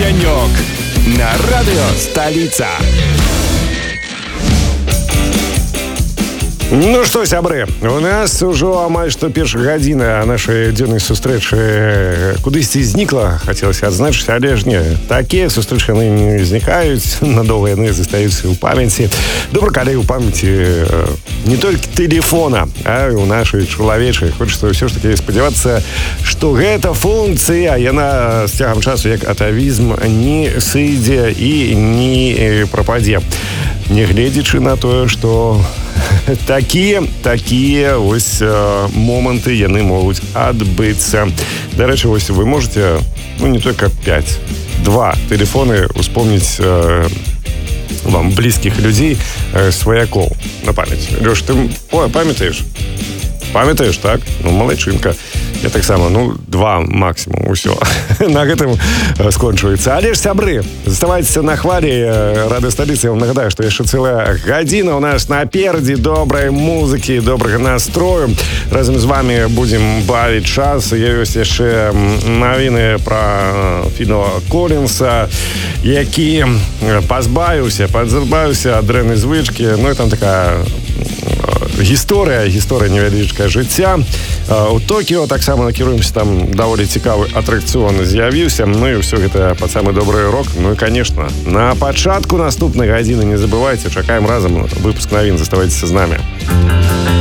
Огонек на радио «Столица». Ну што, сябры, у нас ужо амаль што першая гадзіна нашай дзённай сустрэчы кудысьці знікла, хацелася адзначыць, але ж не, такія сустрэчы яны не знікаюць, надоўга яны застаюцца ў памяці. Добра, калі ў памяці не толькі тэлефона, а і ў нашай чалавечай. Хочацца ўсё ж такі спадзявацца, што гэта функцыя, яна з цягам часу як атавізм не сыдзе і не прападзе. Нягледзячы на тое, што такія вось моманты яны могуць адбыцца. Дарэчы, вось вы можете, не только 2 тэлефоны успомніць вам блізкіх людзей, сваякоў на памяць. Лёш, ты памятаеш? Памятаеш, так? Малайчынка. Я таксама, 2 максімум, усё. На гэтым скончваецца. Але ж, сябры, заставайцеся на хвалі радыёсталіцы. Я вам нагадаю, што яшчэ цэлая гадзіна у нас наперадзе добрай музыкі, добрага настрою. Разам з вамі будзем бавіць час. Ёсць яшчэ навіны пра Філа Колінса, які пазбавіўся ад дрэннай звычкі. І там такая гісторыя невялічкае жыцця. У Токіо таксама накіруемся, там даволі цікавы атракцыён з'явіўся. І ўсё гэта пад самы добры рок. І, конечно, на пачатку наступнай гадзіны не забывайце, чакаем разам выпуск навін. Заставайцеся з намі.